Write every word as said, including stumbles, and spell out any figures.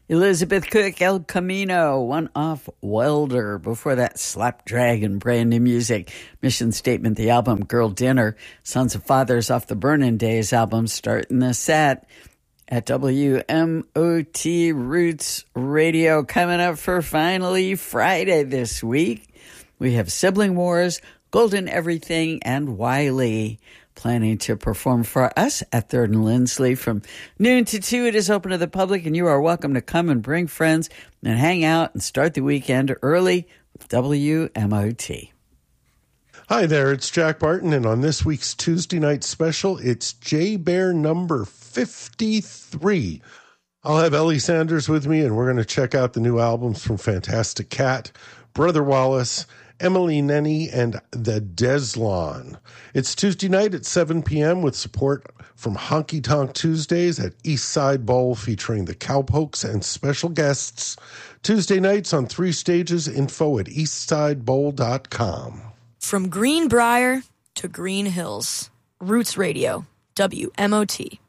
Elizabeth Cook, El Camino, one off Welder. Before that, Slapdragon, brand new music. Mission Statement, the album Girl Dinner. Sons of Fathers off the Burnin' Days album, starting the set at W M O T Roots Radio. Coming up for Finally Friday this week, we have Sibling Wars, Golden Everything, and Wiley planning to perform for us at Third and Lindsley from noon to two. It is open to the public, and you are welcome to come and bring friends and hang out and start the weekend early with W M O T. Hi there, it's Jack Barton, and on this week's Tuesday night special, it's J-Bear number fifty-three. I'll have Ellie Sanders with me, and we're going to check out the new albums from Fantastic Cat, Brother Wallace, Emily Nenny, and the Deslon. It's Tuesday night at seven p.m. with support from Honky Tonk Tuesdays at Eastside Bowl featuring the Cowpokes and special guests. Tuesday nights on three stages. Info at eastside bowl dot com. From Greenbrier to Green Hills, Roots Radio, W M O T.